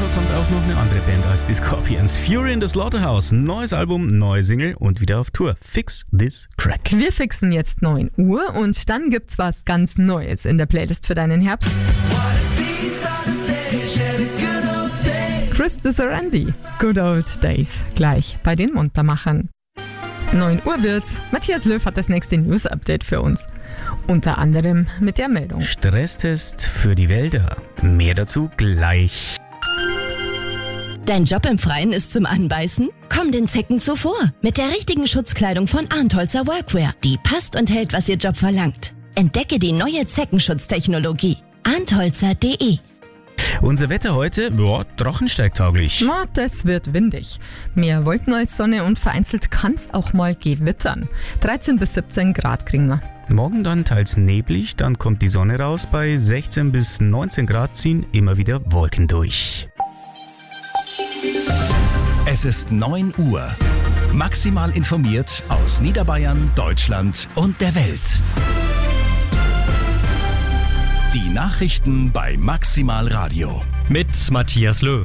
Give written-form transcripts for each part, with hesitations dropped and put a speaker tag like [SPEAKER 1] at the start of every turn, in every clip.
[SPEAKER 1] kommt auch noch eine andere Band als die Scorpions. Fury in the Slaughterhouse, neues Album, neue Single und wieder auf Tour. Fix this crack.
[SPEAKER 2] Wir fixen jetzt 9 Uhr und dann gibt's was ganz Neues in der Playlist für deinen Herbst. Chris Randy, Good Old Days, gleich bei den Muntermachern. 9 Uhr wird's. Matthias Löw hat das nächste News-Update für uns. Unter anderem mit der Meldung.
[SPEAKER 1] Stresstest für die Wälder. Mehr dazu gleich.
[SPEAKER 3] Dein Job im Freien ist zum Anbeißen? Komm den Zecken zuvor. Mit der richtigen Schutzkleidung von Arntholzer Workwear. Die passt und hält, was Ihr Job verlangt. Entdecke die neue Zeckenschutztechnologie. Arntholzer.de.
[SPEAKER 1] Unser Wetter heute, drachensteigtauglich.
[SPEAKER 2] Das wird windig. Mehr Wolken als Sonne und vereinzelt kann's auch mal gewittern. 13 bis 17 Grad kriegen wir.
[SPEAKER 1] Morgen dann teils neblig, dann kommt die Sonne raus. Bei 16 bis 19 Grad ziehen immer wieder Wolken durch.
[SPEAKER 4] Es ist 9 Uhr. Maximal informiert aus Niederbayern, Deutschland und der Welt. Die Nachrichten bei Maximal Radio.
[SPEAKER 5] Mit Matthias Löw.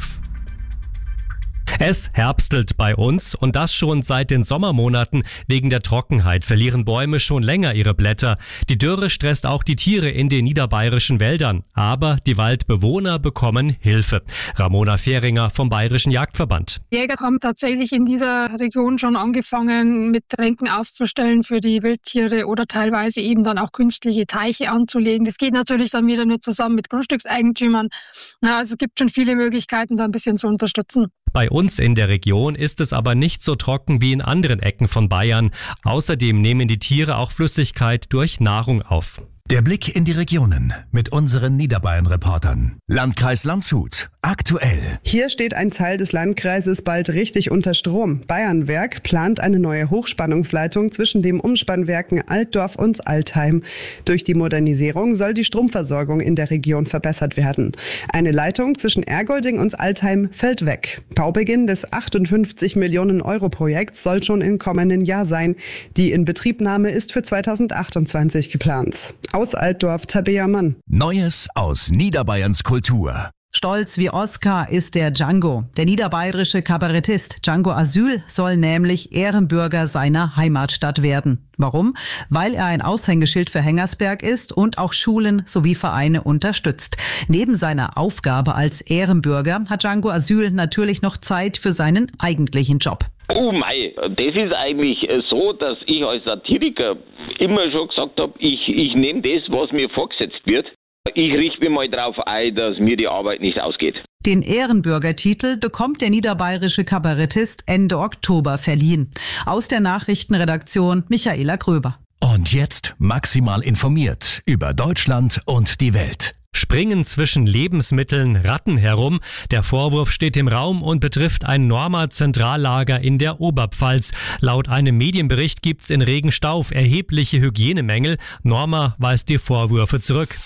[SPEAKER 5] Es herbstelt bei uns und das schon seit den Sommermonaten. Wegen der Trockenheit verlieren Bäume schon länger ihre Blätter. Die Dürre stresst auch die Tiere in den niederbayerischen Wäldern. Aber die Waldbewohner bekommen Hilfe. Ramona Fehringer vom Bayerischen Jagdverband.
[SPEAKER 6] Jäger haben tatsächlich in dieser Region schon angefangen, mit Tränken aufzustellen für die Wildtiere oder teilweise eben dann auch künstliche Teiche anzulegen. Das geht natürlich dann wieder nicht zusammen mit Grundstückseigentümern. Also es gibt schon viele Möglichkeiten, da ein bisschen zu unterstützen.
[SPEAKER 5] Bei uns in der Region ist es aber nicht so trocken wie in anderen Ecken von Bayern. Außerdem nehmen die Tiere auch Flüssigkeit durch Nahrung auf.
[SPEAKER 4] Der Blick in die Regionen mit unseren Niederbayern-Reportern. Landkreis Landshut. Aktuell.
[SPEAKER 7] Hier steht ein Teil des Landkreises bald richtig unter Strom. Bayernwerk plant eine neue Hochspannungsleitung zwischen den Umspannwerken Altdorf und Altheim. Durch die Modernisierung soll die Stromversorgung in der Region verbessert werden. Eine Leitung zwischen Ergolding und Altheim fällt weg. Baubeginn des 58 Millionen Euro Projekts soll schon im kommenden Jahr sein. Die Inbetriebnahme ist für 2028 geplant. Aus Altdorf, Tabea Mann.
[SPEAKER 4] Neues aus Niederbayerns Kultur.
[SPEAKER 8] Stolz wie Oscar ist der Django. Der niederbayerische Kabarettist Django Asyl soll nämlich Ehrenbürger seiner Heimatstadt werden. Warum? Weil er ein Aushängeschild für Hengersberg ist und auch Schulen sowie Vereine unterstützt. Neben seiner Aufgabe als Ehrenbürger hat Django Asyl natürlich noch Zeit für seinen eigentlichen Job.
[SPEAKER 9] Oh mei, das ist eigentlich so, dass ich als Satiriker immer schon gesagt habe, ich nehme das, was mir vorgesetzt wird. Ich richte mich mal darauf ein, dass mir die Arbeit nicht ausgeht.
[SPEAKER 8] Den Ehrenbürgertitel bekommt der niederbayerische Kabarettist Ende Oktober verliehen. Aus der Nachrichtenredaktion Michaela Gröber.
[SPEAKER 4] Und jetzt maximal informiert über Deutschland und die Welt.
[SPEAKER 5] Springen zwischen Lebensmitteln Ratten herum. Der Vorwurf steht im Raum und betrifft ein Norma-Zentrallager in der Oberpfalz. Laut einem Medienbericht gibt's in Regenstauf erhebliche Hygienemängel. Norma weist die Vorwürfe zurück.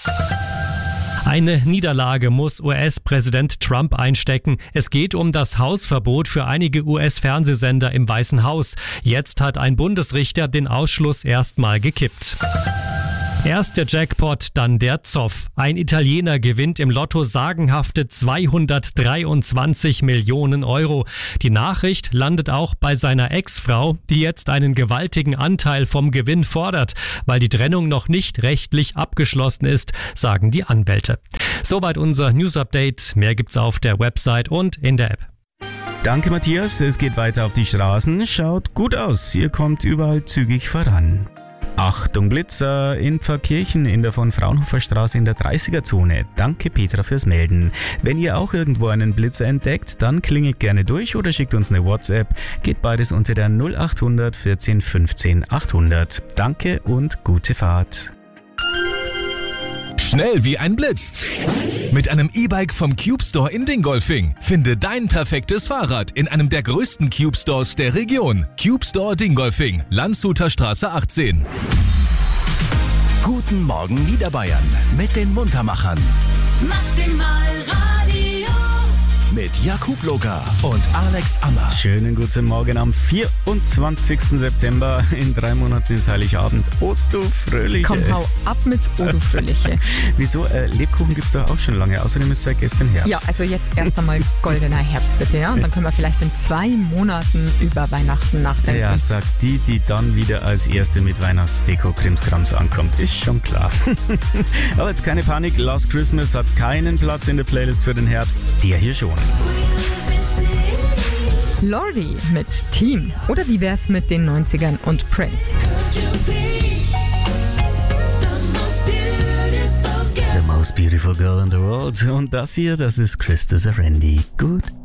[SPEAKER 5] Eine Niederlage muss US-Präsident Trump einstecken. Es geht um das Hausverbot für einige US-Fernsehsender im Weißen Haus. Jetzt hat ein Bundesrichter den Ausschluss erstmal gekippt. Erst der Jackpot, dann der Zoff. Ein Italiener gewinnt im Lotto sagenhafte 223 Millionen Euro. Die Nachricht landet auch bei seiner Ex-Frau, die jetzt einen gewaltigen Anteil vom Gewinn fordert, weil die Trennung noch nicht rechtlich abgeschlossen ist, sagen die Anwälte. Soweit unser News-Update. Mehr gibt's auf der Website und in der App.
[SPEAKER 1] Danke Matthias, es geht weiter auf die Straßen. Schaut gut aus, ihr kommt überall zügig voran. Achtung Blitzer in Pfarrkirchen in der von Fraunhofer Straße in der 30er-Zone. Danke Petra fürs Melden. Wenn ihr auch irgendwo einen Blitzer entdeckt, dann klingelt gerne durch oder schickt uns eine WhatsApp. Geht beides unter der 0800 14 15 800. Danke und gute Fahrt.
[SPEAKER 4] Schnell wie ein Blitz. Mit einem E-Bike vom Cube Store in Dingolfing. Finde dein perfektes Fahrrad in einem der größten Cube Stores der Region. Cube Store Dingolfing, Landshuter Straße 18. Guten Morgen Niederbayern mit den Muntermachern.
[SPEAKER 3] Maximal Radio.
[SPEAKER 4] Mit mit Jakub Loga und Alex Ammer.
[SPEAKER 1] Schönen guten Morgen am 24. September. In 3 Monaten ist Heiligabend. Oh, du Fröhliche.
[SPEAKER 2] Komm, hau ab mit Oh, du Fröhliche.
[SPEAKER 1] Wieso? Lebkuchen gibt es doch auch schon lange. Außerdem ist seit gestern Herbst.
[SPEAKER 2] Ja, also jetzt erst einmal goldener Herbst bitte, ja? Und dann können wir vielleicht in 2 Monaten über Weihnachten nachdenken.
[SPEAKER 1] Ja, sagt die dann wieder als Erste mit Weihnachtsdeko-Krimskrams ankommt. Ist schon klar. Aber jetzt keine Panik. Last Christmas hat keinen Platz in der Playlist für den Herbst. Der hier schon.
[SPEAKER 2] Lordi mit Team. Oder wie wär's mit den 90ern und Prince?
[SPEAKER 1] The most beautiful girl in the world. Und das hier, das ist Krista Sarendi. Good